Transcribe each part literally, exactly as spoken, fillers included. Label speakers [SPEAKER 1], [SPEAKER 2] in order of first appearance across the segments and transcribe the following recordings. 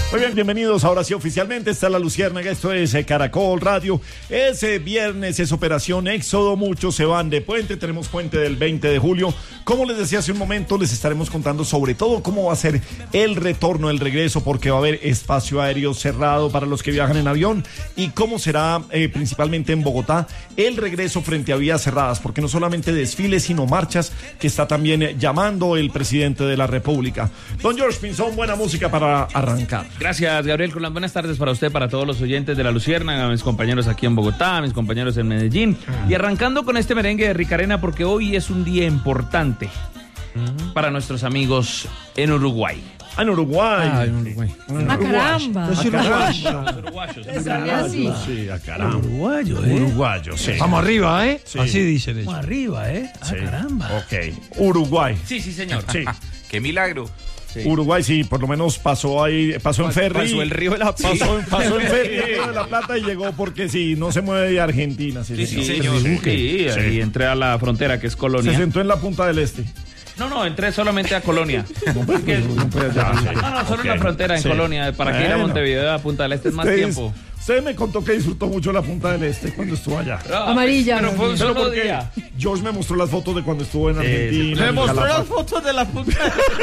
[SPEAKER 1] Muy bien, bienvenidos. Ahora sí, oficialmente está La Luciérnaga. Esto es eh, Caracol Radio. Ese viernes es Operación Éxodo. Muchos se van de puente. Tenemos puente del veinte de julio. Como les decía hace un momento, les estaremos contando sobre todo cómo va a ser el retorno, el regreso, porque va a haber espacio aéreo cerrado para los que viajan en avión y cómo será eh, principalmente en Bogotá el regreso frente a vías cerradas, porque no solamente desfiles, sino marchas que está también eh, llamando el presidente de la República. Don George Pinzón, buena música para arrancar.
[SPEAKER 2] Gracias, Gabriel. Con las buenas tardes para usted, para todos los oyentes de La Luciérnaga, mis compañeros aquí en Bogotá, mis compañeros en Medellín. Y arrancando con este merengue de Ricarena, porque hoy es un día importante uh-huh. para nuestros amigos en Uruguay.
[SPEAKER 1] Ah, en Uruguay.
[SPEAKER 3] Ah, en Uruguay.
[SPEAKER 4] ¡A caramba!
[SPEAKER 1] Los uruguayos.
[SPEAKER 2] Los uruguayos.
[SPEAKER 4] así.
[SPEAKER 1] Sí, a caramba.
[SPEAKER 3] Uruguayo, ¿eh?
[SPEAKER 1] Uruguayo, sí.
[SPEAKER 3] Vamos arriba, ¿eh?
[SPEAKER 1] Sí.
[SPEAKER 3] Así dicen ellos.
[SPEAKER 2] Vamos arriba, ¿eh? ¡A
[SPEAKER 1] Sí.
[SPEAKER 2] caramba!
[SPEAKER 1] Ok. Uruguay.
[SPEAKER 2] Sí, sí, señor.
[SPEAKER 1] Sí.
[SPEAKER 5] ¡Qué milagro!
[SPEAKER 2] Sí.
[SPEAKER 1] Uruguay, sí, por lo menos pasó ahí, pasó en ferry.
[SPEAKER 5] Pasó el Río de la Plata.
[SPEAKER 1] Pasó, pasó en ferry el Río de la Plata y llegó porque sí, no se mueve de Argentina. Sí,
[SPEAKER 2] Sí, sí,
[SPEAKER 1] señor.
[SPEAKER 2] señor.
[SPEAKER 1] Sí,
[SPEAKER 2] Sí,
[SPEAKER 1] sí.
[SPEAKER 2] ahí entré a la frontera, que es
[SPEAKER 1] Se
[SPEAKER 2] Colonia.
[SPEAKER 1] sentó en la punta del este.
[SPEAKER 2] No, no, entré solamente a Colonia. Porque-
[SPEAKER 1] No, pues, ya, sí.
[SPEAKER 2] No, no, solo
[SPEAKER 1] Ok.
[SPEAKER 2] en la frontera, en
[SPEAKER 1] Sí.
[SPEAKER 2] Colonia. Para que ir a
[SPEAKER 1] Bueno.
[SPEAKER 2] Montevideo, a Punta del Este, es más
[SPEAKER 1] Usted-
[SPEAKER 2] tiempo.
[SPEAKER 1] Usted me contó que disfrutó mucho la punta del este cuando estuvo allá.
[SPEAKER 2] Ah,
[SPEAKER 4] Amarilla.
[SPEAKER 2] Pero fue un
[SPEAKER 1] Pero
[SPEAKER 2] solo
[SPEAKER 1] porque
[SPEAKER 2] día.
[SPEAKER 1] George me mostró las fotos de cuando estuvo en
[SPEAKER 2] Sí,
[SPEAKER 1] Argentina.
[SPEAKER 2] sí.
[SPEAKER 1] en Calafate.
[SPEAKER 5] fotos de la punta.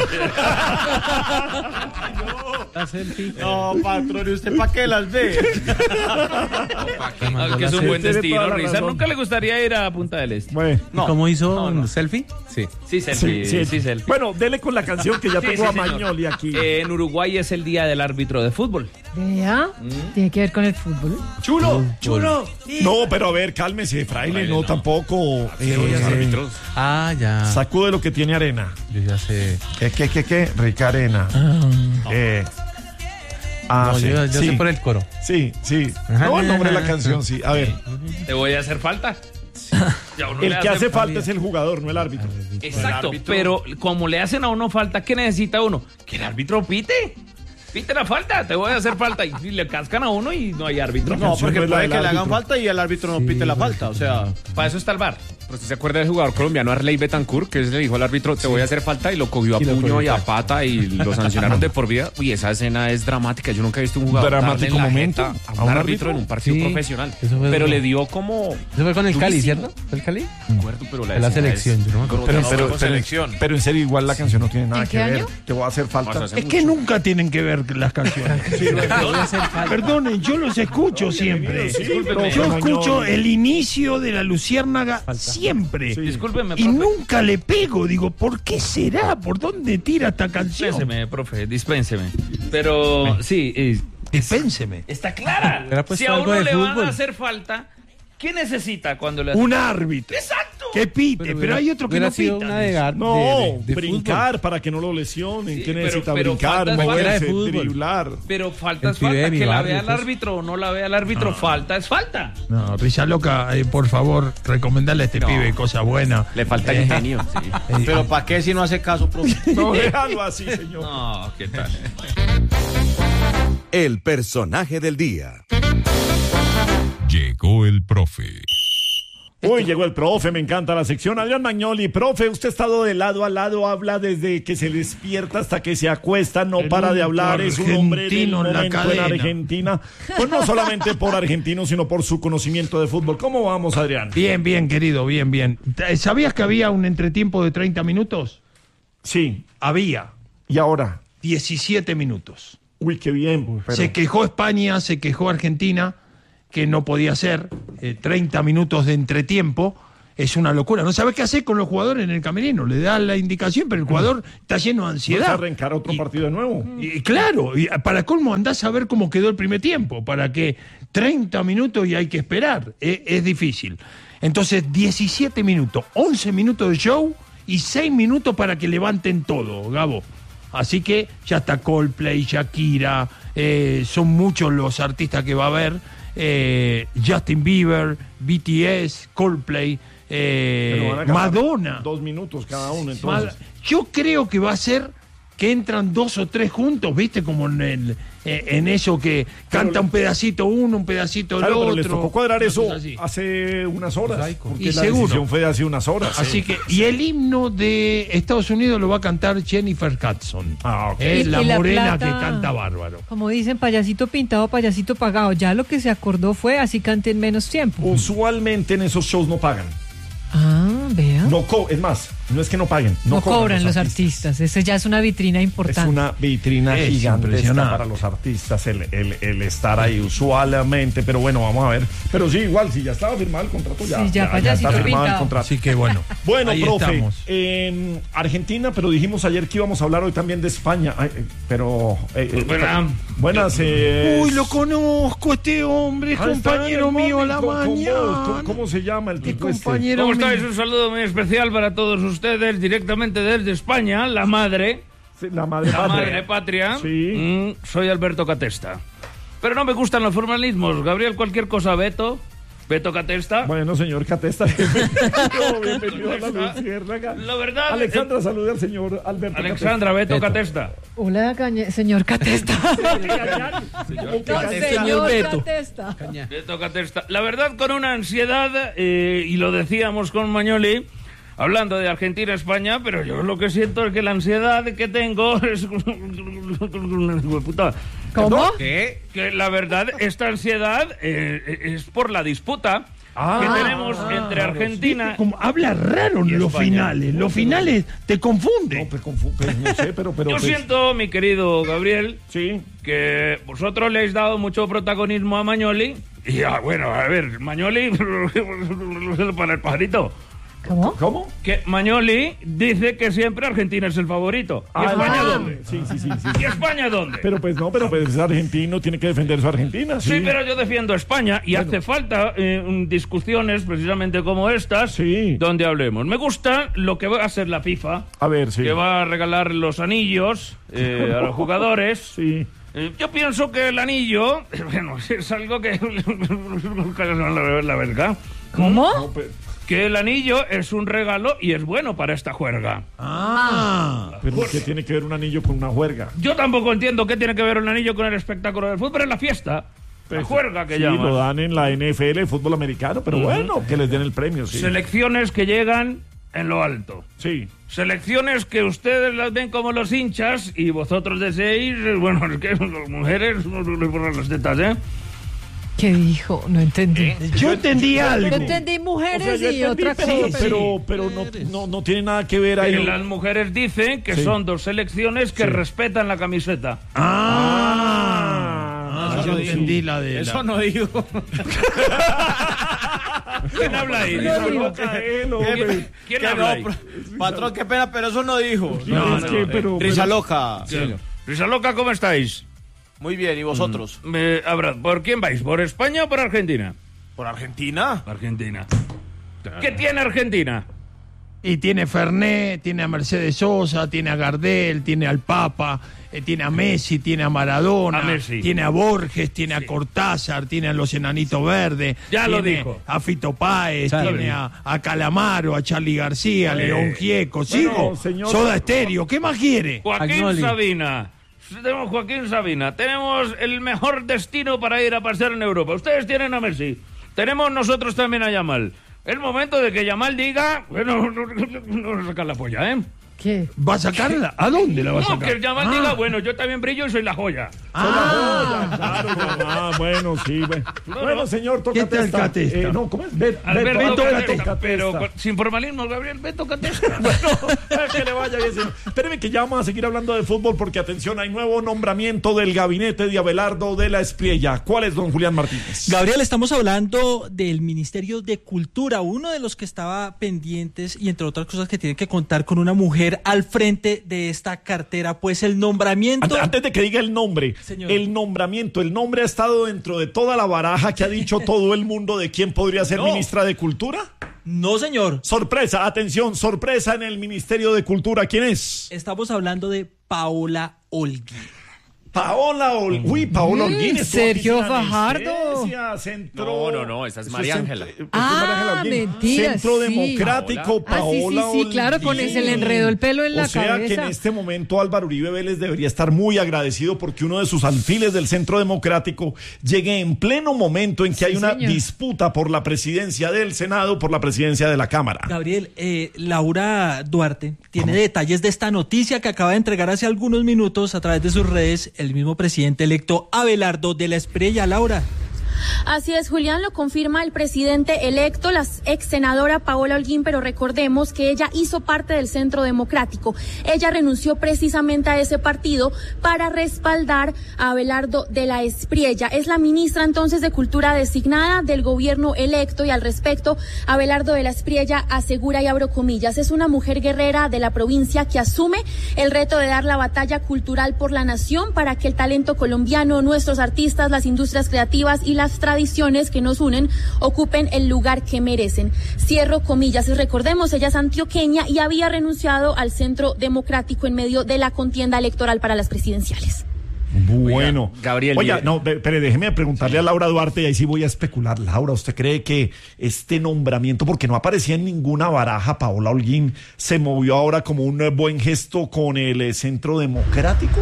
[SPEAKER 3] La selfie.
[SPEAKER 5] No, patrón, ¿y usted para qué las ve?
[SPEAKER 2] Ah, que es un buen
[SPEAKER 1] Tiene
[SPEAKER 2] destino,
[SPEAKER 1] toda la
[SPEAKER 2] Rizar.
[SPEAKER 1] razón.
[SPEAKER 2] ¿Nunca le gustaría ir a Punta del Este?
[SPEAKER 1] Bueno,
[SPEAKER 3] ¿Y cómo hizo
[SPEAKER 2] no, no.
[SPEAKER 3] un selfie? Sí.
[SPEAKER 2] Sí, selfie, sí, selfie.
[SPEAKER 1] Bueno, dele con la canción que ya
[SPEAKER 2] Sí,
[SPEAKER 1] tengo
[SPEAKER 2] sí,
[SPEAKER 1] a
[SPEAKER 2] señor.
[SPEAKER 1] Magnoli aquí.
[SPEAKER 2] Eh, en Uruguay es el día del árbitro de fútbol.
[SPEAKER 4] Vea, tiene que ver con el fútbol.
[SPEAKER 1] Chulo,
[SPEAKER 2] chulo.
[SPEAKER 1] No, pero a ver, cálmese, fraile,
[SPEAKER 2] Fraile,
[SPEAKER 1] no,
[SPEAKER 2] no.
[SPEAKER 1] tampoco. Eh,
[SPEAKER 5] Los árbitros.
[SPEAKER 3] Ah, ya.
[SPEAKER 1] Sacude lo que tiene arena.
[SPEAKER 3] Yo ya sé.
[SPEAKER 1] ¿Qué, qué, qué, qué? Rica arena. Eh, ah,
[SPEAKER 3] No,
[SPEAKER 1] sí,
[SPEAKER 3] yo, yo
[SPEAKER 1] sí,
[SPEAKER 3] sé por el coro.
[SPEAKER 1] sí, sí.
[SPEAKER 3] Ajá.
[SPEAKER 1] No, el nombre de la canción, sí. A ver,
[SPEAKER 2] ¿Te voy a hacer falta? Ya uno
[SPEAKER 1] el
[SPEAKER 2] le
[SPEAKER 1] que hace
[SPEAKER 2] falta.
[SPEAKER 1] falta es el jugador, no el árbitro.
[SPEAKER 2] Exacto,
[SPEAKER 5] El árbitro.
[SPEAKER 2] pero como le hacen a uno falta, ¿qué necesita uno? Que el árbitro pite. Pite la falta, te voy a hacer falta. Y le cascan a uno y no hay árbitro.
[SPEAKER 1] No, porque
[SPEAKER 5] Porque
[SPEAKER 1] no es la
[SPEAKER 5] puede
[SPEAKER 1] del
[SPEAKER 5] que le hagan
[SPEAKER 1] árbitro.
[SPEAKER 5] falta y el árbitro no pite la falta. O sea,
[SPEAKER 2] Para eso está el bar.
[SPEAKER 6] Pero usted se acuerda del jugador colombiano Arley Betancourt, que le dijo al árbitro, te voy a hacer falta, y lo cogió a
[SPEAKER 3] Y lo
[SPEAKER 6] puño
[SPEAKER 3] cogió,
[SPEAKER 6] y a
[SPEAKER 3] claro.
[SPEAKER 6] pata y lo sancionaron de por vida. Uy, esa escena es dramática. Yo nunca he visto un jugador darle
[SPEAKER 1] Dramático
[SPEAKER 6] en la
[SPEAKER 1] momento.
[SPEAKER 6] jeta
[SPEAKER 1] ¿A
[SPEAKER 6] a
[SPEAKER 1] un
[SPEAKER 6] un árbitro
[SPEAKER 1] árbitro?
[SPEAKER 6] en un partido
[SPEAKER 3] Sí,
[SPEAKER 6] profesional.
[SPEAKER 3] eso fue
[SPEAKER 6] Pero
[SPEAKER 3] como-
[SPEAKER 6] le dio como...
[SPEAKER 3] Eso fue con el Cali,
[SPEAKER 6] durísimo.
[SPEAKER 3] ¿cierto? ¿Fue el Cali?
[SPEAKER 6] No me acuerdo, pero la,
[SPEAKER 3] En la
[SPEAKER 6] escena
[SPEAKER 3] selección,
[SPEAKER 6] es
[SPEAKER 3] yo no me acuerdo.
[SPEAKER 1] Pero,
[SPEAKER 6] grotesca.
[SPEAKER 1] pero,
[SPEAKER 5] con
[SPEAKER 1] pero,
[SPEAKER 5] selección.
[SPEAKER 1] pero en serio, igual la canción no tiene nada
[SPEAKER 4] ¿En
[SPEAKER 1] que
[SPEAKER 4] qué
[SPEAKER 1] ver.
[SPEAKER 4] año?
[SPEAKER 1] Te voy a hacer falta.
[SPEAKER 6] Pasó hace
[SPEAKER 7] Es que nunca tienen que ver las canciones. Perdonen, yo los escucho siempre.
[SPEAKER 2] Discúlpeme.
[SPEAKER 7] Yo
[SPEAKER 1] Mañón.
[SPEAKER 7] escucho el inicio de la Luciérnaga siempre.
[SPEAKER 2] Discúlpeme,
[SPEAKER 7] Y
[SPEAKER 2] profe.
[SPEAKER 7] nunca le pego. Digo, ¿por qué será? ¿Por dónde tira esta canción?
[SPEAKER 2] Dispénseme, profe, dispénseme. Pero sí, eh,
[SPEAKER 7] Dispénseme.
[SPEAKER 2] está clara.
[SPEAKER 3] Hubiera puesto
[SPEAKER 2] Si a
[SPEAKER 3] algo
[SPEAKER 2] uno
[SPEAKER 3] de
[SPEAKER 2] le van
[SPEAKER 3] fútbol.
[SPEAKER 2] a hacer falta, ¿qué necesita cuando le hacen
[SPEAKER 7] Un árbitro.
[SPEAKER 2] Exacto.
[SPEAKER 7] Que pite, pero, hay otro que
[SPEAKER 3] hubiera
[SPEAKER 7] no
[SPEAKER 3] sido
[SPEAKER 7] pita.
[SPEAKER 3] una de, gar-
[SPEAKER 1] No,
[SPEAKER 3] de- de- de
[SPEAKER 1] brincar para que no lo lesionen.
[SPEAKER 2] Sí,
[SPEAKER 1] ¿Qué
[SPEAKER 2] pero-
[SPEAKER 1] necesita
[SPEAKER 2] pero
[SPEAKER 1] brincar,
[SPEAKER 2] falta es falta.
[SPEAKER 1] moverse,
[SPEAKER 3] De fútbol.
[SPEAKER 1] driblar?
[SPEAKER 2] Pero falta es
[SPEAKER 3] El pibe de
[SPEAKER 2] falta.
[SPEAKER 3] mi
[SPEAKER 2] Que la
[SPEAKER 3] barrio,
[SPEAKER 2] vea el
[SPEAKER 3] pues.
[SPEAKER 2] árbitro o no la vea el árbitro, falta es falta.
[SPEAKER 7] No, Risa Loca, eh, por favor, recomendale a este
[SPEAKER 6] No.
[SPEAKER 7] pibe cosa buena.
[SPEAKER 6] Le falta ingenio. Sí.
[SPEAKER 5] pero ¿para qué si no hace caso, profe?
[SPEAKER 1] No, déjalo así, señor.
[SPEAKER 2] No, ¿qué tal?
[SPEAKER 8] El personaje del día.
[SPEAKER 9] Llegó el profe.
[SPEAKER 1] Uy, llegó el profe, me encanta la sección. Adrián Magnoli, profe, usted ha estado de lado a lado, habla desde que se despierta hasta que se acuesta, no
[SPEAKER 7] El
[SPEAKER 1] para de
[SPEAKER 7] único
[SPEAKER 1] hablar, es un hombre del
[SPEAKER 7] argentino en la
[SPEAKER 1] momento en
[SPEAKER 7] cadena.
[SPEAKER 1] Argentina. Pues no solamente por argentino, sino por su conocimiento de fútbol. ¿Cómo vamos, Adrián?
[SPEAKER 7] Bien, bien, querido, bien, bien. ¿Sabías que había un entretiempo de treinta minutos?
[SPEAKER 1] Sí,
[SPEAKER 7] Había
[SPEAKER 1] y ahora.
[SPEAKER 7] diecisiete minutos.
[SPEAKER 1] Uy, qué bien. pero-
[SPEAKER 7] Se quejó España, se quejó Argentina, que no podía ser eh, treinta minutos de entretiempo. Es una locura. No sabe qué hacer con los jugadores en el camerino. Le da la indicación, pero el jugador está lleno de
[SPEAKER 1] ¿Vas a
[SPEAKER 7] ansiedad.
[SPEAKER 1] arrancar otro
[SPEAKER 7] Y-
[SPEAKER 1] partido de nuevo?
[SPEAKER 7] Y claro, y para colmo andás a ver cómo quedó el primer tiempo, para que treinta minutos y hay que esperar, es, es difícil. Entonces, diecisiete minutos, once minutos de show y seis minutos para que levanten todo, Gabo. Así que ya está Coldplay, Shakira, eh, son muchos los artistas que va a haber, eh, Justin Bieber, B T S, Coldplay, eh,
[SPEAKER 1] Pero van a acabar
[SPEAKER 7] Madonna.
[SPEAKER 1] Dos minutos cada uno,
[SPEAKER 7] Mal-
[SPEAKER 1] entonces.
[SPEAKER 7] Yo creo que va a ser que entran dos o tres juntos, ¿viste? Como en el eh, en eso que canta un pedacito uno, un pedacito el
[SPEAKER 1] Claro, pero
[SPEAKER 7] otro.
[SPEAKER 1] les tocó cuadrar
[SPEAKER 7] una
[SPEAKER 1] eso
[SPEAKER 7] cosa así.
[SPEAKER 1] hace unas horas. Porque
[SPEAKER 7] Y
[SPEAKER 1] la
[SPEAKER 7] seguro.
[SPEAKER 1] decisión fue de hace unas horas.
[SPEAKER 7] Así que, y el himno de Estados Unidos lo va a cantar Jennifer Hudson.
[SPEAKER 1] Ah, ok.
[SPEAKER 7] Es
[SPEAKER 4] Y-
[SPEAKER 7] la
[SPEAKER 4] y la
[SPEAKER 7] morena
[SPEAKER 4] plata-
[SPEAKER 7] que canta bárbaro.
[SPEAKER 4] Como dicen, payasito pintado, payasito pagado. Ya lo que se acordó fue así canten menos tiempo.
[SPEAKER 1] Usualmente en esos shows no pagan.
[SPEAKER 4] Ah, vea. No,
[SPEAKER 1] No co es más, no es que no paguen. No,
[SPEAKER 4] cobran los artistas. Ese ya es una vitrina importante.
[SPEAKER 1] Es una vitrina
[SPEAKER 7] Es
[SPEAKER 1] gigantesca
[SPEAKER 7] impresionante.
[SPEAKER 1] para los artistas el, el, el estar ahí usualmente, pero bueno, vamos a ver. Pero sí, igual, si ya estaba firmado el contrato, ya,
[SPEAKER 4] Sí, ya, payasito
[SPEAKER 1] está firmado el
[SPEAKER 4] pintado.
[SPEAKER 1] contrato.
[SPEAKER 7] Así que bueno.
[SPEAKER 1] Bueno,
[SPEAKER 7] ahí
[SPEAKER 1] profe,
[SPEAKER 7] estamos.
[SPEAKER 1] en Argentina, pero dijimos ayer que íbamos a hablar hoy también de España. Ay, eh, pero. eh, eh,
[SPEAKER 2] Buena.
[SPEAKER 1] buenas. eh,
[SPEAKER 7] Uy, lo conozco, este hombre, es
[SPEAKER 1] ah, está
[SPEAKER 7] compañero
[SPEAKER 1] en el
[SPEAKER 7] mío a la
[SPEAKER 1] móvil con- con vos.
[SPEAKER 7] mañana.
[SPEAKER 1] ¿Cómo, cómo se llama el
[SPEAKER 7] Es
[SPEAKER 1] tipo este?
[SPEAKER 7] compañero
[SPEAKER 2] ¿Cómo
[SPEAKER 7] mío.
[SPEAKER 2] estáis? Un saludo muy especial para todos ustedes, directamente desde España, la madre,
[SPEAKER 1] Sí, la madre
[SPEAKER 2] la
[SPEAKER 1] patria.
[SPEAKER 2] madre patria.
[SPEAKER 1] Sí.
[SPEAKER 2] Mm, soy Alberto Catesta. Pero no me gustan los formalismos. Gabriel, cualquier cosa, Beto. Beto Catesta.
[SPEAKER 1] Bueno, señor Catesta, bienvenido, bienvenido a la Luciérnaga.
[SPEAKER 2] La verdad,
[SPEAKER 1] Alexandra, saluda al señor Alberto
[SPEAKER 2] Alexandra, Beto,
[SPEAKER 3] Beto.
[SPEAKER 2] Catesta.
[SPEAKER 4] Hola, cañe- señor Catesta.
[SPEAKER 1] Catesta.
[SPEAKER 4] No,
[SPEAKER 3] Señor
[SPEAKER 4] señor
[SPEAKER 3] Beto.
[SPEAKER 4] Catesta.
[SPEAKER 2] Beto Catesta. La verdad, con una ansiedad, eh, y lo decíamos con Mañoli, hablando de Argentina-España, pero yo lo que siento es que la ansiedad que tengo es... Puta.
[SPEAKER 4] ¿Cómo?
[SPEAKER 5] ¿Qué?
[SPEAKER 2] Que la verdad, esta ansiedad eh, es por la disputa
[SPEAKER 1] Ah,
[SPEAKER 2] que tenemos entre Argentina...
[SPEAKER 7] Como habla raro en los
[SPEAKER 2] España.
[SPEAKER 7] finales. Los finales te
[SPEAKER 1] No,
[SPEAKER 7] confunden.
[SPEAKER 1] pues, confu- pues, no sé, pero... pero
[SPEAKER 2] Yo
[SPEAKER 1] pues,
[SPEAKER 2] siento, mi querido Gabriel,
[SPEAKER 1] Sí.
[SPEAKER 2] que vosotros le habéis dado mucho protagonismo a Mañoli. Y ah, bueno, a ver, Mañoli para el pajarito.
[SPEAKER 4] ¿Cómo?
[SPEAKER 1] ¿Cómo?
[SPEAKER 2] Que Mañoli dice que siempre Argentina es el favorito. ¿Y
[SPEAKER 1] Ah,
[SPEAKER 2] España
[SPEAKER 1] ah,
[SPEAKER 2] dónde?
[SPEAKER 1] Sí, sí, sí, sí.
[SPEAKER 2] ¿Y España dónde?
[SPEAKER 1] Pero pues no, pero pues es argentino, tiene que defender su Argentina. Sí,
[SPEAKER 2] Sí, pero yo defiendo a España y hace falta eh, un- discusiones precisamente como estas
[SPEAKER 1] Sí.
[SPEAKER 2] donde hablemos. Me gusta lo que va a hacer la FIFA,
[SPEAKER 1] A ver, sí.
[SPEAKER 2] que va a regalar los anillos eh, a los jugadores.
[SPEAKER 1] Sí.
[SPEAKER 2] Eh, yo pienso que el anillo, bueno, es algo que... la verdad,
[SPEAKER 4] ¿Cómo?
[SPEAKER 1] No, pues,
[SPEAKER 2] que el anillo es un regalo y es bueno para esta juerga.
[SPEAKER 7] Ah.
[SPEAKER 1] pero ¿qué tiene que ver un anillo con una juerga?
[SPEAKER 2] Yo tampoco entiendo qué tiene que ver un anillo con el espectáculo del fútbol, pero es la fiesta, la juerga que
[SPEAKER 1] Pues, sí,
[SPEAKER 2] llaman.
[SPEAKER 1] lo dan en la N F L, fútbol americano, pero bueno, que les den el premio, sí.
[SPEAKER 2] Selecciones que llegan en lo alto.
[SPEAKER 1] Sí.
[SPEAKER 2] Selecciones que ustedes las ven como los hinchas y vosotros deseáis, eh, bueno, es que las mujeres no les ponen las tetas, ¿eh?
[SPEAKER 4] ¿Qué dijo? No entendí.
[SPEAKER 7] Yo entendí algo.
[SPEAKER 4] Yo entendí
[SPEAKER 1] O
[SPEAKER 4] mujeres
[SPEAKER 1] sea, yo
[SPEAKER 4] y
[SPEAKER 1] entendí,
[SPEAKER 4] otra
[SPEAKER 1] pero,
[SPEAKER 4] cosa.
[SPEAKER 1] pero, pero no, no, no tiene nada que ver ahí.
[SPEAKER 2] Que las mujeres dicen que
[SPEAKER 1] Sí.
[SPEAKER 2] son dos selecciones que respetan la camiseta.
[SPEAKER 7] Ah.
[SPEAKER 1] Ah,
[SPEAKER 7] yo
[SPEAKER 1] sí.
[SPEAKER 7] entendí la de
[SPEAKER 5] Eso
[SPEAKER 7] la...
[SPEAKER 5] no digo.
[SPEAKER 2] ¿Quién habla ahí?
[SPEAKER 1] No,
[SPEAKER 2] Disculpa.
[SPEAKER 1] no, él, hombre.
[SPEAKER 2] ¿Quién
[SPEAKER 5] Que
[SPEAKER 2] habla
[SPEAKER 5] no,
[SPEAKER 2] ahí?
[SPEAKER 5] pro- patrón, qué pena, pero eso no dijo.
[SPEAKER 1] No, es que, pero,
[SPEAKER 5] Risa
[SPEAKER 1] pero-
[SPEAKER 5] loca.
[SPEAKER 2] Risa loca, ¿cómo estáis?
[SPEAKER 5] Muy bien, ¿y vosotros?
[SPEAKER 2] Eh, habrá- ¿Por quién vais? ¿Por España o por Argentina?
[SPEAKER 5] ¿Por Argentina?
[SPEAKER 2] Argentina. ¿Qué tiene Argentina?
[SPEAKER 7] Y tiene Fernet, tiene a Mercedes Sosa, tiene a Gardel, tiene al Papa, eh, tiene a Messi, tiene a Maradona,
[SPEAKER 2] A Messi.
[SPEAKER 7] tiene a Borges, tiene a Cortázar, tiene a los Enanitos Verdes,
[SPEAKER 2] Ya lo
[SPEAKER 7] tiene
[SPEAKER 2] dijo.
[SPEAKER 7] a Fito Páez,
[SPEAKER 3] Ya lo
[SPEAKER 7] tiene
[SPEAKER 3] dijo.
[SPEAKER 7] a, a Calamaro, a Charlie García, a León Gieco, sigo,
[SPEAKER 1] Bueno, señor-
[SPEAKER 7] Soda Estéreo, ¿qué más quiere?
[SPEAKER 2] Joaquín
[SPEAKER 3] Agnoli.
[SPEAKER 2] Sabina. Tenemos Joaquín Sabina. Tenemos el mejor destino para ir a pasear en Europa. Ustedes tienen a Messi. Tenemos nosotros también a Yamal. Es momento de que Yamal diga... Bueno, no, no, no sacar la polla, ¿eh?
[SPEAKER 4] ¿Qué?
[SPEAKER 7] ¿Va a sacarla? ¿A dónde la va a
[SPEAKER 2] No,
[SPEAKER 7] sacar?
[SPEAKER 2] que Yamal
[SPEAKER 7] Ah.
[SPEAKER 2] diga, bueno, yo también brillo y soy la joya.
[SPEAKER 7] Ah.
[SPEAKER 1] Claro, ah, bueno, sí. Bueno, bueno señor, toca
[SPEAKER 7] ¿Qué tal
[SPEAKER 1] testa.
[SPEAKER 7] Catesta?
[SPEAKER 1] Eh, no, ¿cómo es? Bet-
[SPEAKER 2] Alberto
[SPEAKER 1] Beto
[SPEAKER 2] Catesta,
[SPEAKER 1] Catesta.
[SPEAKER 2] pero con- sin formalismo, Gabriel, Beto Catesta.
[SPEAKER 1] Bueno, es que le vaya bien, señor. Espéreme que ya vamos a seguir hablando de fútbol porque, atención, hay nuevo nombramiento del gabinete de Abelardo de la Espriella. ¿Cuál es, don Julián Martínez?
[SPEAKER 9] Gabriel, estamos hablando del Ministerio de Cultura, uno de los que estaba pendientes y entre otras cosas que tiene que contar con una mujer al frente de esta cartera, pues el nombramiento...
[SPEAKER 1] Antes, antes de que diga el nombre,
[SPEAKER 9] Señor.
[SPEAKER 1] el nombramiento, el nombre ha estado dentro de toda la baraja que ha dicho todo el mundo de quién podría ser
[SPEAKER 9] No.
[SPEAKER 1] ministra de Cultura.
[SPEAKER 9] No, señor.
[SPEAKER 1] Sorpresa, atención, sorpresa en el Ministerio de Cultura. ¿Quién es?
[SPEAKER 9] Estamos hablando de Paola Holguín.
[SPEAKER 1] Paola Holguín. Uy, Paola
[SPEAKER 4] Mm,
[SPEAKER 1] Holguín. estuvo
[SPEAKER 4] Sergio
[SPEAKER 1] aquí en
[SPEAKER 4] Fajardo.
[SPEAKER 1] Anestesia. presidencia, centro...
[SPEAKER 6] No, no, no, esa es
[SPEAKER 1] Eso
[SPEAKER 6] María
[SPEAKER 1] centro-
[SPEAKER 6] Ángela.
[SPEAKER 1] eso es
[SPEAKER 4] Ah,
[SPEAKER 1] María Ángela Holguín.
[SPEAKER 4] mentira,
[SPEAKER 1] Centro
[SPEAKER 4] sí.
[SPEAKER 1] Democrático,
[SPEAKER 4] Ah, sí,
[SPEAKER 1] Paola
[SPEAKER 4] sí, sí, claro, con
[SPEAKER 1] Holguín.
[SPEAKER 4] ese le enredó el pelo en la
[SPEAKER 1] O sea
[SPEAKER 4] cabeza.
[SPEAKER 1] que en este momento Álvaro Uribe Vélez debería estar muy agradecido porque uno de sus alfiles del Centro Democrático llegue en pleno momento en que hay
[SPEAKER 4] Sí,
[SPEAKER 1] una
[SPEAKER 4] señor.
[SPEAKER 1] disputa por la presidencia del Senado, por la presidencia de la Cámara.
[SPEAKER 9] Gabriel, eh, Laura Duarte tiene detalles de esta noticia que acaba de entregar hace algunos minutos a través de sus redes el mismo presidente electo Abelardo de la Espriella. Laura.
[SPEAKER 10] Así es, Julián, lo confirma el presidente electo, la ex senadora Paola Holguín, pero recordemos que ella hizo parte del Centro Democrático. Ella renunció precisamente a ese partido para respaldar a Abelardo de la Espriella. Es la ministra entonces de Cultura designada del gobierno electo y al respecto, Abelardo de la Espriella asegura, y abro comillas, es una mujer guerrera de la provincia que asume el reto de dar la batalla cultural por la nación para que el talento colombiano, nuestros artistas, las industrias creativas y las tradiciones que nos unen ocupen el lugar que merecen. Cierro comillas. Y recordemos, ella es antioqueña y había renunciado al Centro Democrático en medio de la contienda electoral para las presidenciales.
[SPEAKER 1] Bueno,
[SPEAKER 6] Oiga, Gabriel,
[SPEAKER 1] Oiga,
[SPEAKER 6] mire.
[SPEAKER 1] no, pe- pero déjeme preguntarle a Laura Duarte y ahí sí voy a especular. Laura, ¿usted cree que este nombramiento, porque no aparecía en ninguna baraja, Paola Holguín, se movió ahora como un eh, buen gesto con el eh, Centro Democrático?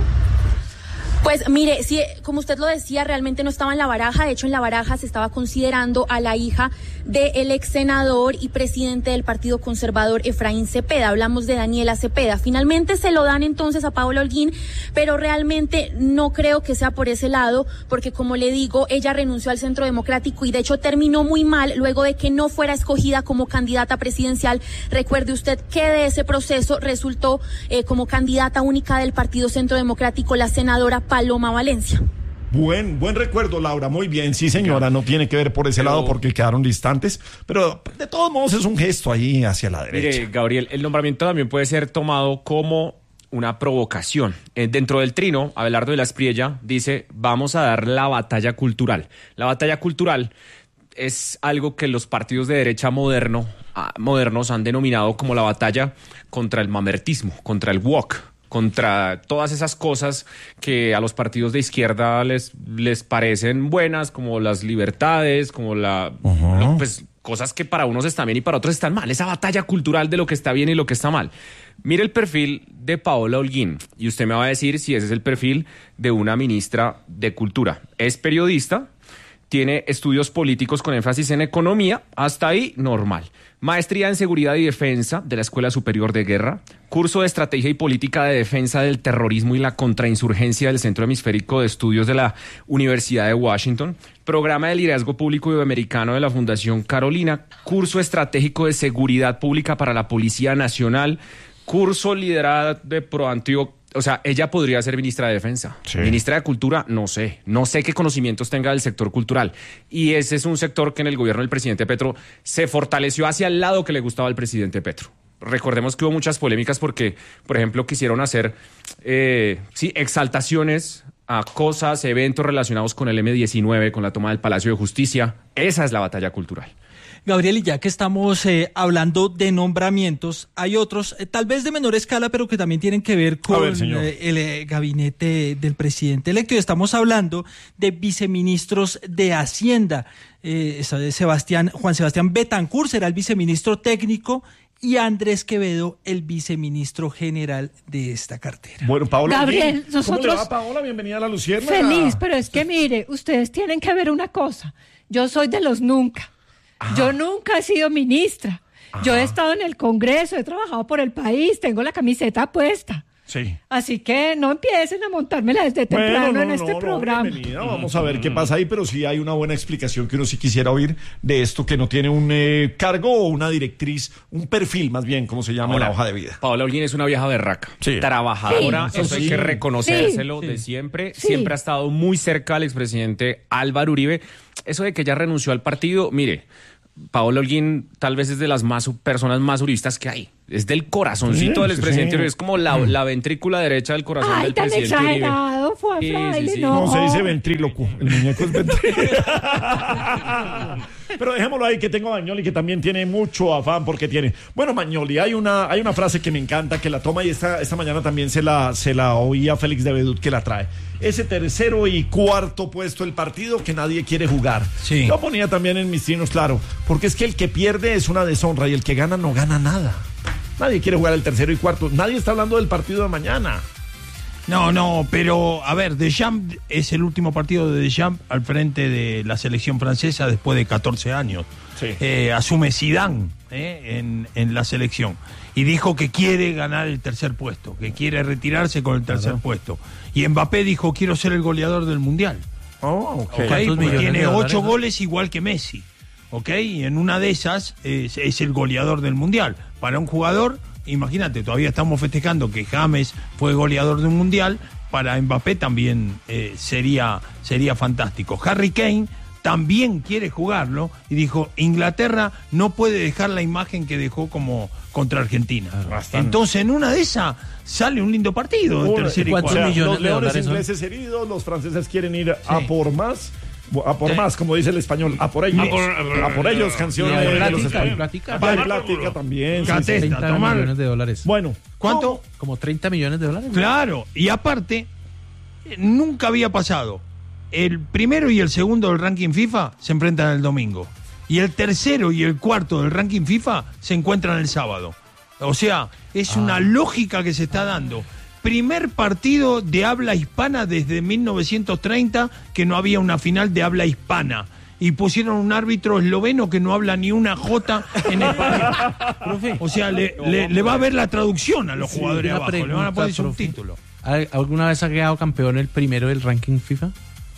[SPEAKER 10] Pues mire, sí, como usted lo decía, realmente no estaba en la baraja. De hecho, en la baraja se estaba considerando a la hija del ex senador y presidente del Partido Conservador, Efraín Cepeda. Hablamos de Daniela Cepeda. Finalmente se lo dan entonces a Paola Holguín, pero realmente no creo que sea por ese lado, porque como le digo, ella renunció al Centro Democrático y de hecho terminó muy mal luego de que no fuera escogida como candidata presidencial. Recuerde usted que de ese proceso resultó eh, como candidata única del Partido Centro Democrático la senadora Paloma Valencia.
[SPEAKER 1] Buen, buen recuerdo, Laura. Muy bien, sí, señora. No tiene que ver por ese
[SPEAKER 6] Pero-
[SPEAKER 1] lado porque quedaron distantes, pero de todos modos es un gesto ahí hacia la derecha.
[SPEAKER 6] Mire, Gabriel, el nombramiento también puede ser tomado como una provocación. Eh, dentro del trino, Abelardo de la Espriella dice, vamos a dar la batalla cultural. La batalla cultural es algo que los partidos de derecha moderno, ah, modernos han denominado como la batalla contra el mamertismo, contra el woke, contra todas esas cosas que a los partidos de izquierda les, les parecen buenas, como las libertades, como la... lo- pues cosas que para unos están bien y para otros están mal. Esa batalla cultural de lo que está bien y lo que está mal. Mire el perfil de Paola Holguín y usted me va a decir si ese es el perfil de una ministra de Cultura. Es periodista, tiene estudios políticos con énfasis en economía, hasta ahí normal. Maestría en Seguridad y Defensa de la Escuela Superior de Guerra, curso de Estrategia y Política de Defensa del Terrorismo y la Contrainsurgencia del Centro Hemisférico de Estudios de la Universidad de Washington, programa de liderazgo público iberoamericano de la Fundación Carolina, curso estratégico de Seguridad Pública para la Policía Nacional, curso liderado de ProAntioquia. O sea, ella podría ser ministra de Defensa.
[SPEAKER 1] Sí.
[SPEAKER 6] Ministra de Cultura, no sé. No sé qué conocimientos tenga del sector cultural. Y ese es un sector que en el gobierno del presidente Petro se fortaleció hacia el lado que le gustaba al presidente Petro. Recordemos que hubo muchas polémicas porque, por ejemplo, quisieron hacer eh, sí, exaltaciones a cosas, eventos relacionados con el eme diecinueve, con la toma del Palacio de Justicia. Esa es la batalla cultural.
[SPEAKER 9] Gabriel, y ya que estamos eh, hablando de nombramientos, hay otros, eh, tal vez de menor escala, pero que también tienen que ver con
[SPEAKER 1] ver, señor.
[SPEAKER 9] eh, el eh, gabinete del presidente electo. Y estamos hablando de viceministros de Hacienda. Eh, esa de Sebastián, Juan Sebastián Betancur será el viceministro técnico y Andrés Quevedo el viceministro general de esta cartera.
[SPEAKER 1] Bueno, Paola
[SPEAKER 4] Gabriel,
[SPEAKER 1] Holguín, ¿cómo
[SPEAKER 4] nosotros-
[SPEAKER 1] le va, Paola? Bienvenida a la Lucierna.
[SPEAKER 4] Feliz, pero es que mire, ustedes tienen que ver una cosa. Yo soy de los nunca. Yo nunca he sido ministra. Yo he estado en el Congreso, he trabajado por el país, tengo la camiseta puesta.
[SPEAKER 1] Sí.
[SPEAKER 4] Así que no empiecen a montármela desde temprano
[SPEAKER 1] Bueno,
[SPEAKER 4] en
[SPEAKER 1] no,
[SPEAKER 4] este
[SPEAKER 1] no, no,
[SPEAKER 4] programa.
[SPEAKER 1] bienvenida. Vamos a ver qué pasa ahí, pero sí hay una buena explicación que uno sí quisiera oír de esto que no tiene un eh, cargo o una directriz, un perfil más bien, como se llama en la hoja de vida.
[SPEAKER 6] Paola Holguín es una vieja berraca,
[SPEAKER 1] Sí.
[SPEAKER 6] trabajadora,
[SPEAKER 4] Sí,
[SPEAKER 6] eso hay
[SPEAKER 1] sí.
[SPEAKER 6] que reconocérselo
[SPEAKER 9] Sí.
[SPEAKER 6] de siempre.
[SPEAKER 4] Sí.
[SPEAKER 6] Siempre ha estado muy cerca al expresidente Álvaro Uribe. Eso de que ya renunció al partido, mire, Paola Holguín tal vez es de las más personas más uribistas que hay. Es del corazoncito
[SPEAKER 1] Sí,
[SPEAKER 6] del
[SPEAKER 1] sí,
[SPEAKER 6] expresidente
[SPEAKER 1] sí.
[SPEAKER 6] Uribe. Es como la, la ventrícula derecha del corazón
[SPEAKER 4] Ay,
[SPEAKER 6] del
[SPEAKER 4] tan
[SPEAKER 6] presidente Uribe.
[SPEAKER 4] exagerado. Perdón, fue a
[SPEAKER 2] Sí,
[SPEAKER 4] fraile,
[SPEAKER 2] sí, sí.
[SPEAKER 4] no.
[SPEAKER 1] No, se dice ventríloco. El muñeco es ventríloco. Pero dejémoslo ahí, que tengo a Magnoli, que también tiene mucho afán porque tiene. Bueno, Magnoli, hay una, hay una frase que me encanta, que la toma y esta, esta mañana también se la, se la oí a Félix de Bedut que la trae. Ese tercero y cuarto puesto del partido que nadie quiere jugar.
[SPEAKER 7] Sí.
[SPEAKER 1] Yo ponía también en mis trinos, claro, porque es que el que pierde es una deshonra y el que gana no gana nada. Nadie quiere jugar el tercero y cuarto. Nadie está hablando del partido de mañana.
[SPEAKER 7] No, no, pero a ver, Deschamps es el último partido de Deschamps al frente de la selección francesa después de catorce años.
[SPEAKER 1] Sí.
[SPEAKER 7] Eh, asume Zidane eh, en, en la selección y dijo que quiere ganar el tercer puesto, que quiere retirarse con el tercer puesto. Y Mbappé dijo, quiero ser el goleador del Mundial.
[SPEAKER 1] Oh, ok.
[SPEAKER 7] ¿Okay?
[SPEAKER 3] ¿Cuántos
[SPEAKER 7] Porque
[SPEAKER 3] millones
[SPEAKER 7] tiene
[SPEAKER 3] de dólares,
[SPEAKER 7] ocho
[SPEAKER 3] no?
[SPEAKER 7] goles igual que Messi. ¿Ok? Y en una de esas es, es el goleador del Mundial. Para un jugador, imagínate, todavía estamos festejando que James fue goleador de un Mundial. Para Mbappé también eh, sería, sería fantástico. Harry Kane también quiere jugarlo y dijo, Inglaterra no puede dejar la imagen que dejó como contra Argentina.
[SPEAKER 1] Bastante.
[SPEAKER 7] Entonces, en una de esas sale un lindo partido. De
[SPEAKER 1] Una-
[SPEAKER 7] tercer y
[SPEAKER 3] ¿cuántos
[SPEAKER 1] o sea,
[SPEAKER 7] cuarto.
[SPEAKER 3] millones
[SPEAKER 1] los
[SPEAKER 3] de
[SPEAKER 1] leones
[SPEAKER 3] dólares son?
[SPEAKER 1] ingleses heridos, los franceses quieren ir a
[SPEAKER 7] Sí.
[SPEAKER 1] por más, a por
[SPEAKER 7] Sí.
[SPEAKER 1] más, como dice el español, a por ellos,
[SPEAKER 7] A por-
[SPEAKER 1] a por ellos, canciones
[SPEAKER 3] Y
[SPEAKER 1] de
[SPEAKER 3] hay
[SPEAKER 1] los
[SPEAKER 3] plática,
[SPEAKER 1] españoles.
[SPEAKER 3] hay plática.
[SPEAKER 1] Hay plática también. sí, sí.
[SPEAKER 7] Catesta,
[SPEAKER 3] treinta
[SPEAKER 7] tomar.
[SPEAKER 3] millones de dólares.
[SPEAKER 1] Bueno,
[SPEAKER 7] ¿Cuánto?
[SPEAKER 3] Como treinta millones de dólares.
[SPEAKER 7] Claro, y aparte, eh, nunca había pasado. El primero y el segundo del ranking FIFA se enfrentan el domingo. Y el tercero y el cuarto del ranking FIFA se encuentran el sábado. O sea, es una lógica que se está dando. Primer partido de habla hispana desde mil novecientos treinta que no había una final de habla hispana. Y pusieron un árbitro esloveno que no habla ni una jota en español. O sea, le, le- le va a ver la traducción a los jugadores
[SPEAKER 3] una
[SPEAKER 7] abajo. Le van a
[SPEAKER 3] pregunta,
[SPEAKER 7] poner
[SPEAKER 3] profe.
[SPEAKER 7] subtítulos.
[SPEAKER 3] ¿Alguna vez ha quedado campeón el primero del ranking FIFA?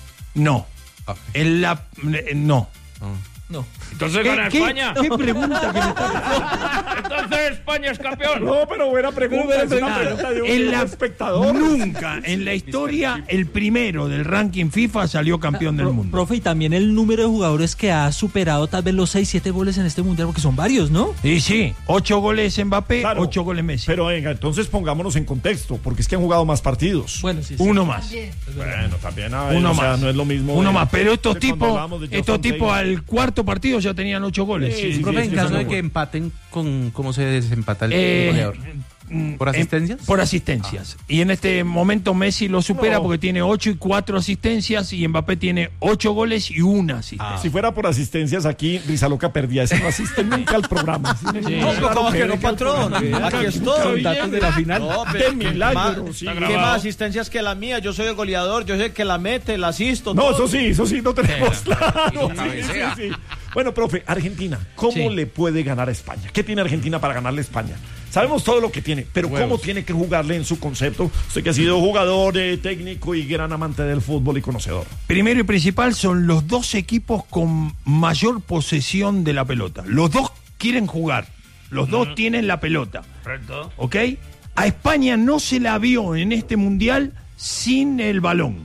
[SPEAKER 7] No.
[SPEAKER 3] Ok.
[SPEAKER 7] En la, eh, no.
[SPEAKER 9] No.
[SPEAKER 2] Entonces
[SPEAKER 7] ¿Qué,
[SPEAKER 2] gana
[SPEAKER 7] qué-
[SPEAKER 2] España.
[SPEAKER 7] qué pregunta que me está
[SPEAKER 2] Entonces España es campeón.
[SPEAKER 1] no, pero buena pregunta, es una pregunta de un,
[SPEAKER 7] en
[SPEAKER 1] de un
[SPEAKER 7] la,
[SPEAKER 1] espectador.
[SPEAKER 7] Nunca en la historia el primero del ranking FIFA salió campeón del
[SPEAKER 9] Pro-
[SPEAKER 7] mundo.
[SPEAKER 9] Profe, y también el número de jugadores que ha superado tal vez los seis, siete goles en este mundial, porque son varios, ¿no?
[SPEAKER 7] Y sí, ocho goles Mbappé,
[SPEAKER 1] Claro,
[SPEAKER 7] ocho goles Messi.
[SPEAKER 1] Pero venga, entonces pongámonos en contexto, porque es que han jugado más partidos.
[SPEAKER 9] Bueno, sí, sí.
[SPEAKER 7] Uno más.
[SPEAKER 1] Bueno, también hay,
[SPEAKER 7] Uno
[SPEAKER 1] o sea,
[SPEAKER 7] más.
[SPEAKER 1] no es lo mismo.
[SPEAKER 7] Uno
[SPEAKER 1] de-
[SPEAKER 7] más. Pero estos
[SPEAKER 1] de cuando
[SPEAKER 7] tipos,
[SPEAKER 1] hablamos de
[SPEAKER 7] estos
[SPEAKER 1] Johan
[SPEAKER 7] tipos
[SPEAKER 1] Taylor.
[SPEAKER 7] al cuarto partido ya tenían ocho goles.
[SPEAKER 1] Sí, sí,
[SPEAKER 3] Profe,
[SPEAKER 1] sí,
[SPEAKER 3] en
[SPEAKER 1] sí,
[SPEAKER 3] caso
[SPEAKER 1] sí,
[SPEAKER 3] de
[SPEAKER 1] sí,
[SPEAKER 3] que
[SPEAKER 1] sí.
[SPEAKER 3] empaten, con ¿cómo se desempata el
[SPEAKER 7] Eh,
[SPEAKER 3] goleador?
[SPEAKER 7] mm,
[SPEAKER 3] ¿Por
[SPEAKER 7] eh,
[SPEAKER 3] asistencias?
[SPEAKER 7] por asistencias. Y en este momento Messi lo supera
[SPEAKER 1] No.
[SPEAKER 7] porque tiene ocho y cuatro asistencias y Mbappé tiene ocho goles y una asistencia.
[SPEAKER 1] Si fuera por asistencias aquí, Rizaloca perdía. Ese no asiste nunca al programa. ¿sí?
[SPEAKER 5] No, pero ¿cómo que no, patrón? Aquí estoy.
[SPEAKER 3] Datos de la final.
[SPEAKER 5] No,
[SPEAKER 1] De
[SPEAKER 5] pero ¿qué
[SPEAKER 1] milagro,
[SPEAKER 5] más-
[SPEAKER 1] sí.
[SPEAKER 5] ¿Qué más asistencias que la mía? Yo soy el goleador, yo soy el que la mete, la asisto.
[SPEAKER 1] No,
[SPEAKER 5] todo.
[SPEAKER 1] eso sí, eso sí, no tenemos claro. Sí,
[SPEAKER 3] cabecea.
[SPEAKER 1] sí, sí. Bueno, profe, Argentina, ¿cómo
[SPEAKER 3] Sí.
[SPEAKER 1] le puede ganar a España? ¿Qué tiene Argentina para ganarle a España? Sabemos todo lo que tiene, pero ¿cómo tiene que jugarle en su concepto? Usted que ha sido jugador, eh, técnico y gran amante del fútbol y conocedor.
[SPEAKER 7] Primero y principal son los dos equipos con mayor posesión de la pelota. Los dos quieren jugar. Los dos tienen la pelota.
[SPEAKER 2] Correcto.
[SPEAKER 7] ¿Ok? A España no se la vio en este mundial sin el balón.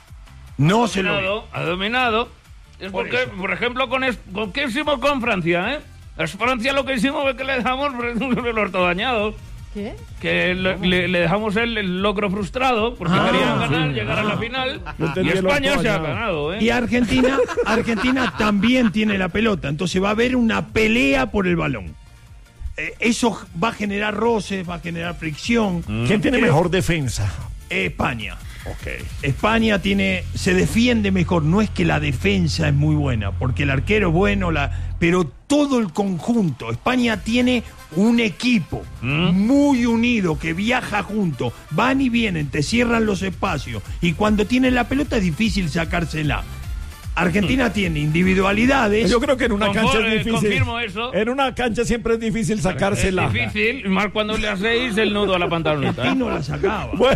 [SPEAKER 7] No se lo vio.
[SPEAKER 2] Dominado, ha dominado. Es
[SPEAKER 7] Por
[SPEAKER 2] porque,
[SPEAKER 7] eso.
[SPEAKER 2] por ejemplo, con, es- con ¿qué hicimos con Francia, eh? Es Francia lo que hicimos fue que le dejamos el orto dañado.
[SPEAKER 4] ¿Qué?
[SPEAKER 2] Que le, le- le dejamos el, el logro frustrado porque
[SPEAKER 7] Ah,
[SPEAKER 2] querían ganar,
[SPEAKER 7] sí.
[SPEAKER 2] llegar a la final.
[SPEAKER 1] Yo
[SPEAKER 2] Y
[SPEAKER 1] entendí el
[SPEAKER 2] España
[SPEAKER 1] orto
[SPEAKER 2] se ha
[SPEAKER 1] dañado.
[SPEAKER 2] ganado, ¿eh?
[SPEAKER 7] Y Argentina, Argentina también tiene la pelota. Entonces va a haber una pelea por el balón. Eh, eso va a generar roces, va a generar fricción.
[SPEAKER 1] ¿Quién tiene
[SPEAKER 7] Creo-
[SPEAKER 1] mejor defensa?
[SPEAKER 7] España.
[SPEAKER 1] Ok.
[SPEAKER 7] España tiene, se defiende mejor. No es que la defensa es muy buena, porque el arquero es bueno, la, pero todo el conjunto. España tiene un equipo muy unido que viaja junto, van y vienen, te cierran los espacios y cuando tienen la pelota es difícil sacársela. Argentina tiene individualidades.
[SPEAKER 1] Yo creo que en una
[SPEAKER 2] Confo-
[SPEAKER 1] cancha
[SPEAKER 2] eh,
[SPEAKER 1] es difícil.
[SPEAKER 2] confirmo eso.
[SPEAKER 1] En una cancha siempre es difícil sacársela.
[SPEAKER 2] Es difícil, más cuando le hacéis el nudo a la pantaloneta.
[SPEAKER 7] Y no la sacaba.
[SPEAKER 1] Bueno,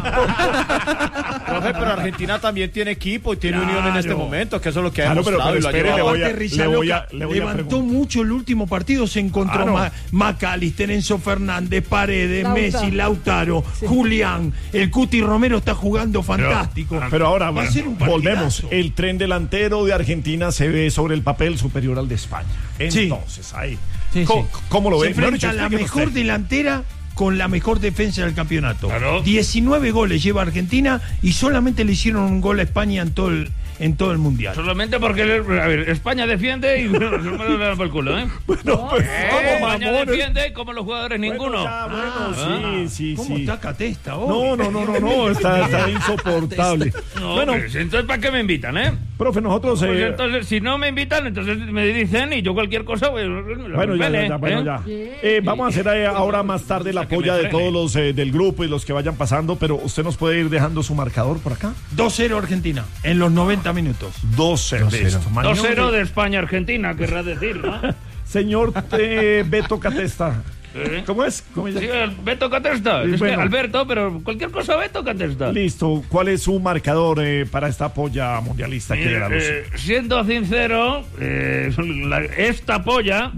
[SPEAKER 5] Profe, pero Argentina también tiene equipo y tiene
[SPEAKER 7] Claro.
[SPEAKER 5] unión en este momento, que eso es lo que ha
[SPEAKER 1] Claro, pero-
[SPEAKER 5] demostrado
[SPEAKER 1] pero
[SPEAKER 5] y lo ha
[SPEAKER 1] espere,
[SPEAKER 5] llevado.
[SPEAKER 1] le voy a-
[SPEAKER 7] Aparte, Rizaloca
[SPEAKER 1] le voy a- le voy a
[SPEAKER 7] levantó
[SPEAKER 1] preguntar.
[SPEAKER 7] mucho el último partido, se encontró
[SPEAKER 1] Claro.
[SPEAKER 7] Ma- McAllister, Enzo Fernández, Paredes,
[SPEAKER 4] Lautaro.
[SPEAKER 7] Messi, Lautaro, Julián, el Cuti Romero está jugando fantástico.
[SPEAKER 1] pero ahora
[SPEAKER 7] Va a ser un
[SPEAKER 1] volvemos.
[SPEAKER 7] partidazo.
[SPEAKER 1] El tren delantero de Argentina se ve sobre el papel superior al de España.
[SPEAKER 7] Sí.
[SPEAKER 1] Entonces, ahí.
[SPEAKER 7] Sí,
[SPEAKER 1] ¿Cómo,
[SPEAKER 7] sí.
[SPEAKER 1] cómo lo
[SPEAKER 7] Se
[SPEAKER 1] ve? Mejor
[SPEAKER 7] enfrenta
[SPEAKER 1] dicho,
[SPEAKER 7] a la
[SPEAKER 1] explíqueme
[SPEAKER 7] mejor
[SPEAKER 1] usted.
[SPEAKER 7] delantera con la mejor defensa del campeonato.
[SPEAKER 2] Claro.
[SPEAKER 7] diecinueve goles lleva Argentina y solamente le hicieron un gol a España en todo el, en todo el Mundial.
[SPEAKER 2] Solamente porque, a ver, España defiende y no le dan por el culo, ¿eh?
[SPEAKER 1] Bueno, pues,
[SPEAKER 2] Eh,
[SPEAKER 1] ¿cómo,
[SPEAKER 2] España
[SPEAKER 1] mamón?
[SPEAKER 2] defiende como los jugadores ninguno.
[SPEAKER 1] Bueno, ya, bueno,
[SPEAKER 2] Ah.
[SPEAKER 1] sí, sí,
[SPEAKER 7] ¿Cómo
[SPEAKER 1] sí.
[SPEAKER 7] está Catesta hoy?
[SPEAKER 1] No, no, no, no, no, está, está insoportable.
[SPEAKER 2] No,
[SPEAKER 1] Bueno,
[SPEAKER 2] pues, entonces ¿para qué me invitan, eh?
[SPEAKER 1] profe, nosotros...
[SPEAKER 2] Pues
[SPEAKER 1] eh,
[SPEAKER 2] entonces, si no me invitan, entonces me dicen y yo cualquier cosa, pues,
[SPEAKER 1] Bueno, ya, ya, ya, bueno,
[SPEAKER 2] ¿eh?
[SPEAKER 1] ya. Eh, vamos a hacer eh, ahora más tarde la
[SPEAKER 2] que
[SPEAKER 1] polla
[SPEAKER 2] me
[SPEAKER 1] de
[SPEAKER 2] frene.
[SPEAKER 1] todos los eh, del grupo y los que vayan pasando, pero usted nos puede ir dejando su marcador por acá.
[SPEAKER 7] dos cero Argentina en los noventa minutos.
[SPEAKER 1] dos cero. Listo.
[SPEAKER 2] dos cero
[SPEAKER 1] Mañón,
[SPEAKER 2] de España-Argentina, querrás decir, ¿no?
[SPEAKER 1] Señor eh, Beto Catesta.
[SPEAKER 2] ¿Eh?
[SPEAKER 1] ¿Cómo es? ¿Cómo
[SPEAKER 2] Sí,
[SPEAKER 1] llama?
[SPEAKER 2] el Beto Catesta.
[SPEAKER 1] Sí,
[SPEAKER 2] Es
[SPEAKER 1] bueno.
[SPEAKER 2] que Alberto, pero cualquier cosa Beto Catesta.
[SPEAKER 1] Listo. ¿Cuál es su marcador eh, para esta polla mundialista que
[SPEAKER 2] Mire,
[SPEAKER 1] da luz?
[SPEAKER 2] eh, siendo sincero, eh, la- esta polla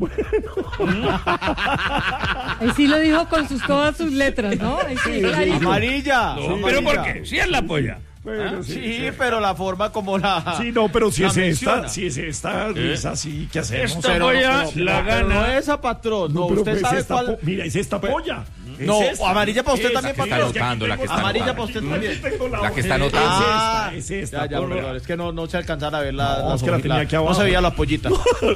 [SPEAKER 4] Ahí sí lo dijo con sus, todas sus letras, ¿no? Ahí sí, clarito.
[SPEAKER 5] Amarilla.
[SPEAKER 2] No,
[SPEAKER 5] amarilla.
[SPEAKER 2] ¿pero por qué? Si es la polla.
[SPEAKER 1] Bueno, sí,
[SPEAKER 5] Sí, pero la forma como la.
[SPEAKER 1] Sí, no, pero si
[SPEAKER 5] la
[SPEAKER 1] es esta,
[SPEAKER 5] menciona.
[SPEAKER 1] si es esta, es así, ¿qué hacemos?
[SPEAKER 2] Esta
[SPEAKER 5] Pero,
[SPEAKER 2] polla
[SPEAKER 5] pero-
[SPEAKER 2] la
[SPEAKER 5] pero
[SPEAKER 2] gana.
[SPEAKER 5] no esa, patrón. No,
[SPEAKER 1] pero
[SPEAKER 5] usted
[SPEAKER 1] pues
[SPEAKER 5] sabe
[SPEAKER 1] esta
[SPEAKER 5] cuál.
[SPEAKER 1] po- Mira, es esta polla. Es
[SPEAKER 5] No,
[SPEAKER 1] esta.
[SPEAKER 5] amarilla para usted
[SPEAKER 1] Esa
[SPEAKER 5] también,
[SPEAKER 1] que
[SPEAKER 5] patrón.
[SPEAKER 1] está
[SPEAKER 11] anotando, la que está
[SPEAKER 5] Amarilla
[SPEAKER 11] anotando.
[SPEAKER 5] para usted también.
[SPEAKER 1] Tengo
[SPEAKER 11] La que está
[SPEAKER 1] hoja.
[SPEAKER 11] anotando.
[SPEAKER 5] Ah,
[SPEAKER 1] Es esta, es esta.
[SPEAKER 5] ya, ya,
[SPEAKER 1] porra.
[SPEAKER 5] perdón, es que no, no se alcanzara a ver la,
[SPEAKER 1] No,
[SPEAKER 5] la
[SPEAKER 1] es que la
[SPEAKER 5] hoji-
[SPEAKER 1] tenía aquí abajo.
[SPEAKER 5] no se veía la pollita.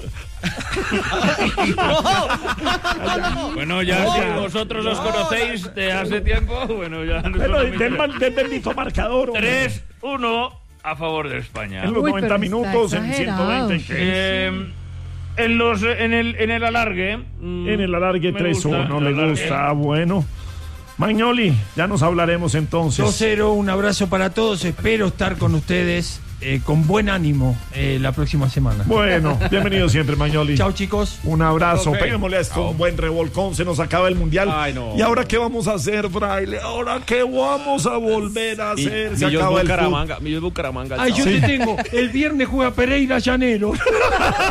[SPEAKER 2] Bueno, ya si vosotros los conocéis de hace tiempo, bueno, ya no
[SPEAKER 1] Bueno,
[SPEAKER 2] solo
[SPEAKER 1] del,
[SPEAKER 2] me-
[SPEAKER 1] man- del bendito marcador. hombre.
[SPEAKER 2] tres uno a favor de España.
[SPEAKER 1] En los
[SPEAKER 4] Uy,
[SPEAKER 1] noventa
[SPEAKER 4] pero
[SPEAKER 1] minutos,
[SPEAKER 4] está
[SPEAKER 1] en
[SPEAKER 4] exagerado.
[SPEAKER 1] ciento veinte.
[SPEAKER 2] Eh, en los en el en el alargue. mm,
[SPEAKER 1] En el alargue
[SPEAKER 2] me
[SPEAKER 1] tres
[SPEAKER 2] gusta,
[SPEAKER 1] uno
[SPEAKER 2] el
[SPEAKER 1] le
[SPEAKER 2] alargue.
[SPEAKER 1] gusta. Bueno. Magnoli, ya nos hablaremos entonces.
[SPEAKER 7] dos cero, un abrazo para todos. Espero estar con ustedes eh, con buen ánimo eh, la próxima semana.
[SPEAKER 1] Bueno, bienvenido siempre, Magnoli.
[SPEAKER 7] Chao, chicos.
[SPEAKER 1] Un abrazo.
[SPEAKER 5] Ok.
[SPEAKER 1] Peguémosle a esto un buen revolcón. Se nos acaba el mundial.
[SPEAKER 5] Ay, no.
[SPEAKER 1] ¿Y ahora qué vamos a hacer, Braille? ¿Ahora qué vamos a volver a hacer? Se
[SPEAKER 6] Millos
[SPEAKER 1] acaba el fútbol.
[SPEAKER 6] Bucaramanga, Millos Bucaramanga.
[SPEAKER 7] Ay, yo
[SPEAKER 1] Sí.
[SPEAKER 7] te tengo. El viernes juega Pereira Llanero.